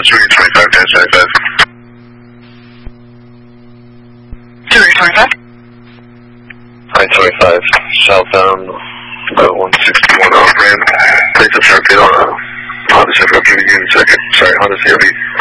225-95. 225? I-25, southbound, about 161 off-ramp. Place a target on Honda CRV, give you a second. Sorry, Honda CRV.